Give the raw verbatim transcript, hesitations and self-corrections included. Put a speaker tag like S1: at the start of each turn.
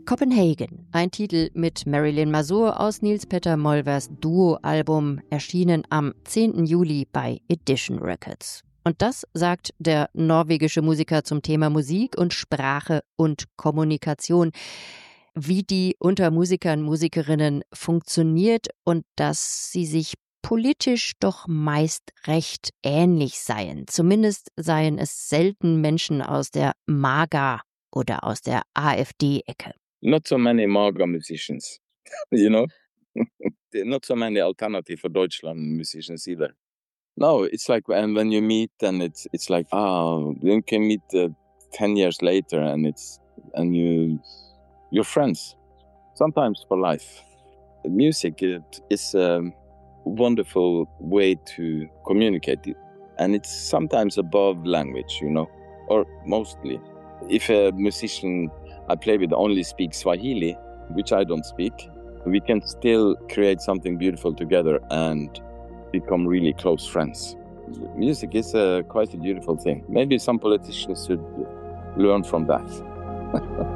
S1: Copenhagen, ein Titel mit Marilyn Mazur aus Nils Petter Molvers Duo-Album, erschienen am zehnten Juli bei Edition Records. Und das sagt der norwegische Musiker zum Thema Musik und Sprache und Kommunikation, wie die unter Musikern, Musikerinnen funktioniert und dass sie sich politisch doch meist recht ähnlich seien. Zumindest seien es selten Menschen aus der MAGA oder aus der AfD-Ecke.
S2: Not so many MAGA musicians, you know? Not so many alternative for Deutschland musicians either. No, it's like when, when you meet and it's it's like, ah, you can meet uh, ten years later and it's and you you're friends, sometimes for life. Music it, is a wonderful way to communicate it, and it's sometimes above language, you know, or mostly. If a musician I play with only speaks Swahili, which I don't speak, we can still create something beautiful together and become really close friends. Music is a, quite a beautiful thing. Maybe some politicians should learn from that.